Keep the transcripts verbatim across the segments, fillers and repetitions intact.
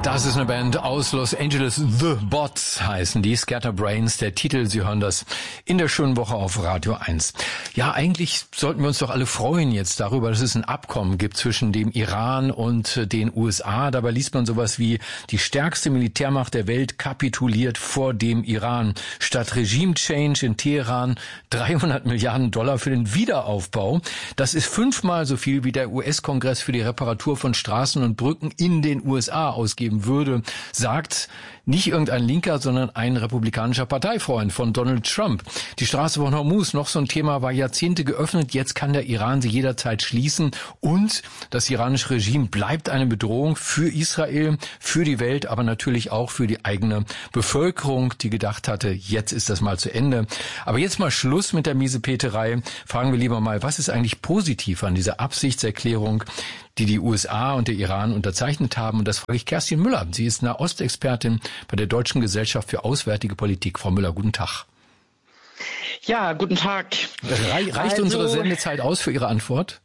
Das ist eine Band aus Los Angeles. The Bots heißen die. Scatterbrains, der Titel. Sie hören das in der schönen Woche auf Radio eins. Ja, eigentlich sollten wir uns doch alle freuen jetzt darüber, dass es ein Abkommen gibt zwischen dem Iran und den U S A. Dabei liest man sowas wie: die stärkste Militärmacht der Welt kapituliert vor dem Iran. Statt Regime-Change in Teheran dreihundert Milliarden Dollar für den Wiederaufbau. Das ist fünfmal so viel, wie der U S-Kongress für die Reparatur von Straßen und Brücken in den U S A ausgeben würde, sagt nicht irgendein Linker, sondern ein republikanischer Parteifreund von Donald Trump. Die Straße von Hormuz, noch so ein Thema, war Jahrzehnte geöffnet. Jetzt kann der Iran sie jederzeit schließen. Und das iranische Regime bleibt eine Bedrohung für Israel, für die Welt, aber natürlich auch für die eigene Bevölkerung, die gedacht hatte, jetzt ist das mal zu Ende. Aber jetzt mal Schluss mit der Miesepeterei. Fragen wir lieber mal, was ist eigentlich positiv an dieser Absichtserklärung, die die U S A und der Iran unterzeichnet haben? Und das frage ich Kerstin Müller. Sie ist Nahostexpertin bei der Deutschen Gesellschaft für Auswärtige Politik. Frau Müller, guten Tag. Ja, guten Tag. Reicht also unsere Sendezeit aus für Ihre Antwort?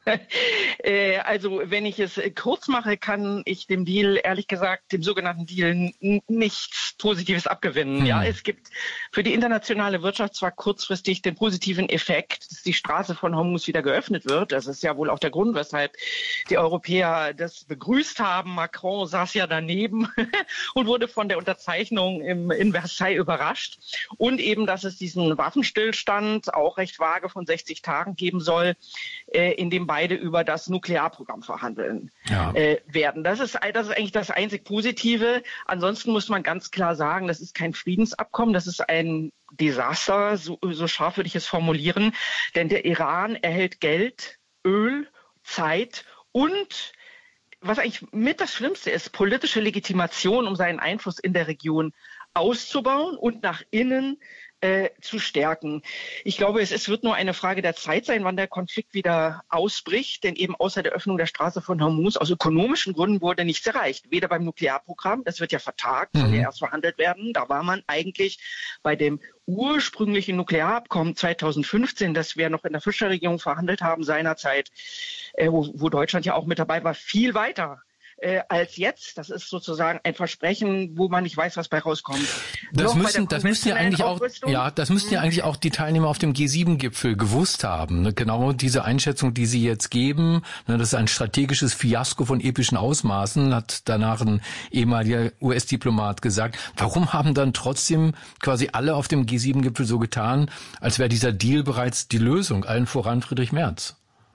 Also wenn ich es kurz mache, kann ich dem Deal, ehrlich gesagt, dem sogenannten Deal nichts Positives abgewinnen. Hm. Ja, es gibt für die internationale Wirtschaft zwar kurzfristig den positiven Effekt, dass die Straße von Hormuz wieder geöffnet wird. Das ist ja wohl auch der Grund, weshalb die Europäer das begrüßt haben. Macron saß ja daneben und wurde von der Unterzeichnung im, in Versailles überrascht. Und eben, dass es diesen Waffenstillstand, auch recht vage, von sechzig Tagen geben soll, äh, in dem beide über das Nuklearprogramm verhandeln ja. äh, werden. Das ist, das ist eigentlich das einzig Positive. Ansonsten muss man ganz klar sagen, das ist kein Friedensabkommen, das ist ein Desaster, so, so scharf würde ich es formulieren. Denn der Iran erhält Geld, Öl, Zeit und, was eigentlich mit das Schlimmste ist, politische Legitimation, um seinen Einfluss in der Region auszubauen und nach innen Äh, zu stärken. Ich glaube, es, es wird nur eine Frage der Zeit sein, wann der Konflikt wieder ausbricht, denn eben außer der Öffnung der Straße von Hormuz aus ökonomischen Gründen wurde nichts erreicht. Weder beim Nuklearprogramm, das wird ja vertagt, mhm. soll ja erst verhandelt werden. Da war man eigentlich bei dem ursprünglichen Nuklearabkommen zweitausendfünfzehn, das wir noch in der Fischer-Regierung verhandelt haben seinerzeit, äh, wo, wo Deutschland ja auch mit dabei war, viel weiter Äh, als jetzt. Das ist sozusagen ein Versprechen, wo man nicht weiß, was bei rauskommt. Das müssen, das müssen ja eigentlich auch, ja, das müssten ja eigentlich auch die Teilnehmer auf dem G sieben Gipfel gewusst haben. Ne? Genau diese Einschätzung, die Sie jetzt geben, ne, das ist ein strategisches Fiasko von epischen Ausmaßen, hat danach ein ehemaliger U S-Diplomat gesagt. Warum haben dann trotzdem quasi alle auf dem G sieben Gipfel so getan, als wäre dieser Deal bereits die Lösung, allen voran Friedrich Merz?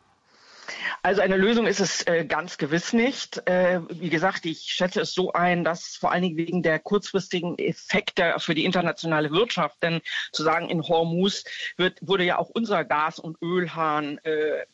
Also eine Lösung ist es äh, ganz gewiss nicht. Äh, wie gesagt, ich schätze es so ein, dass vor allen Dingen wegen der kurzfristigen Effekte für die internationale Wirtschaft, denn zu sagen, in Hormuz wird, wurde ja auch unser Gas- und Ölhahn äh,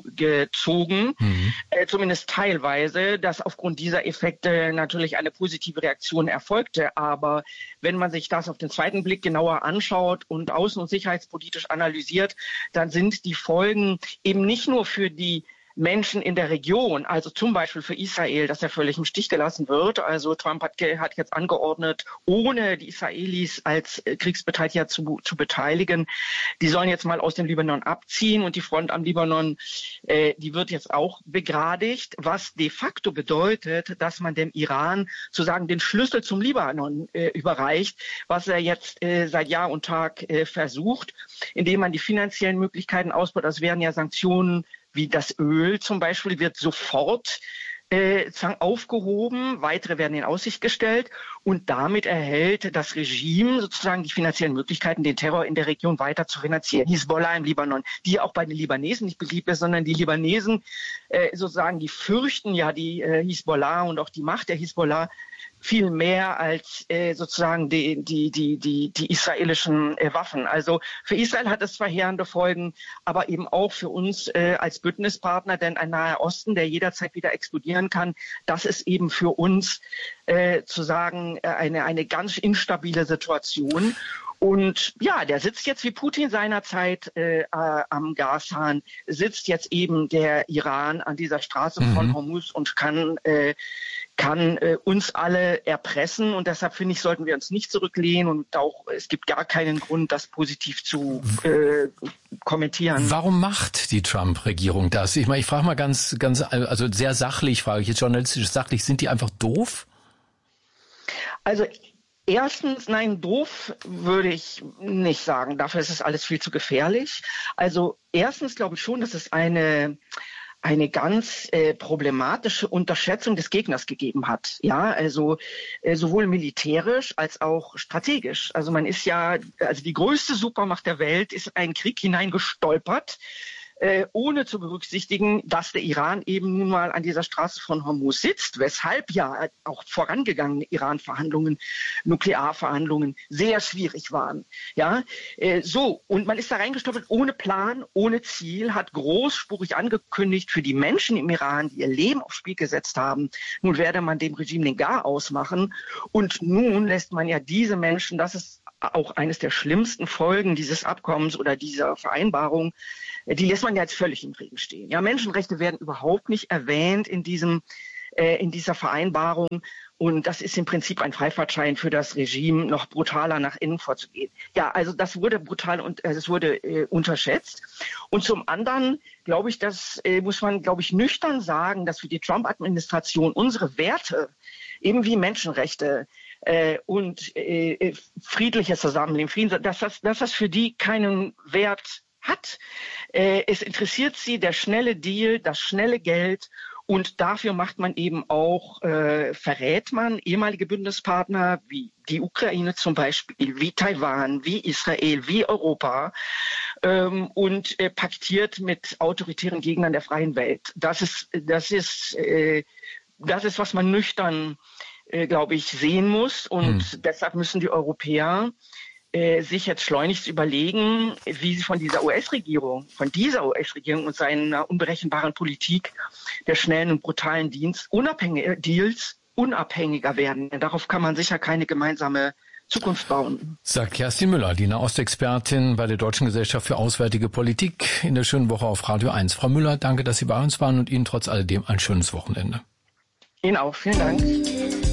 zugezogen, mhm. äh, zumindest teilweise, dass aufgrund dieser Effekte natürlich eine positive Reaktion erfolgte. Aber wenn man sich das auf den zweiten Blick genauer anschaut und außen- und sicherheitspolitisch analysiert, dann sind die Folgen eben nicht nur für die Menschen in der Region, also zum Beispiel für Israel, dass er völlig im Stich gelassen wird. Also Trump hat, hat jetzt angeordnet, ohne die Israelis als Kriegsbeteiligter zu, zu beteiligen. Die sollen jetzt mal aus dem Libanon abziehen und die Front am Libanon, äh, die wird jetzt auch begradigt, was de facto bedeutet, dass man dem Iran sozusagen den Schlüssel zum Libanon äh, überreicht, was er jetzt äh, seit Jahr und Tag äh, versucht, indem man die finanziellen Möglichkeiten ausbaut. Das wären ja Sanktionen wie das Öl zum Beispiel, wird sofort äh, aufgehoben, weitere werden in Aussicht gestellt und damit erhält das Regime sozusagen die finanziellen Möglichkeiten, den Terror in der Region weiter zu finanzieren. Hisbollah im Libanon, die auch bei den Libanesen nicht beliebt ist, sondern die Libanesen äh, sozusagen, die fürchten ja die äh, Hisbollah und auch die Macht der Hisbollah viel mehr als äh, sozusagen die, die, die, die, die israelischen äh, Waffen. Also für Israel hat es verheerende Folgen, aber eben auch für uns äh, als Bündnispartner, denn ein Naher Osten, der jederzeit wieder explodieren kann, das ist eben für uns äh, zu sagen äh, eine, eine ganz instabile Situation. Und ja, der sitzt jetzt wie Putin seinerzeit äh, äh, am Gashahn, sitzt jetzt eben der Iran an dieser Straße mhm. von Hormuz und kann äh, kann äh, uns alle erpressen. Und deshalb finde ich, sollten wir uns nicht zurücklehnen und auch es gibt gar keinen Grund, das positiv zu äh, kommentieren. Warum macht die Trump-Regierung das? Ich meine, ich frage mal ganz, ganz, also sehr sachlich, frage ich jetzt journalistisch sachlich, sind die einfach doof? Also erstens, nein, doof würde ich nicht sagen. Dafür ist es alles viel zu gefährlich. Also erstens glaube ich schon, dass es eine eine ganz äh, problematische Unterschätzung des Gegners gegeben hat. Ja, also äh, sowohl militärisch als auch strategisch. Also man ist ja, also die größte Supermacht der Welt ist in einen Krieg hineingestolpert, Äh, ohne zu berücksichtigen, dass der Iran eben nun mal an dieser Straße von Hormuz sitzt, weshalb ja auch vorangegangene Iran-Verhandlungen, Nuklearverhandlungen sehr schwierig waren. Ja, äh, so, und man ist da reingestolpert ohne Plan, ohne Ziel, hat großspurig angekündigt für die Menschen im Iran, die ihr Leben aufs Spiel gesetzt haben, nun werde man dem Regime den Gar ausmachen. Und nun lässt man ja diese Menschen, das ist auch eines der schlimmsten Folgen dieses Abkommens oder dieser Vereinbarung, die lässt man ja jetzt völlig im Regen stehen. Ja, Menschenrechte werden überhaupt nicht erwähnt in diesem, äh, in dieser Vereinbarung. Und das ist im Prinzip ein Freifahrtschein für das Regime, noch brutaler nach innen vorzugehen. Ja, also das wurde brutal und äh, es wurde äh, unterschätzt. Und zum anderen glaube ich, das äh, muss man, glaube ich, nüchtern sagen, dass für die Trump-Administration unsere Werte, eben wie Menschenrechte, Äh, und äh, friedliches Zusammenleben, Frieden, dass das, dass das für die keinen Wert hat. Äh, es interessiert sie der schnelle Deal, das schnelle Geld, und dafür macht man eben auch, äh, verrät man ehemalige Bündnispartner wie die Ukraine zum Beispiel, wie Taiwan, wie Israel, wie Europa, ähm, und äh, paktiert mit autoritären Gegnern der freien Welt. Das ist, das ist, äh, das ist, was man nüchtern Äh, glaube ich, sehen muss. Und hm. deshalb müssen die Europäer äh, sich jetzt schleunigst überlegen, wie sie von dieser U S-Regierung, von dieser U S-Regierung und seiner unberechenbaren Politik der schnellen und brutalen Dienst, unabhängige Deals unabhängiger werden. Darauf kann man sicher keine gemeinsame Zukunft bauen. Sagt Kerstin Müller, die Nahostexpertin bei der Deutschen Gesellschaft für Auswärtige Politik, in der schönen Woche auf Radio eins. Frau Müller, danke, dass Sie bei uns waren, und Ihnen trotz alledem ein schönes Wochenende. Ihnen auch. Vielen Dank.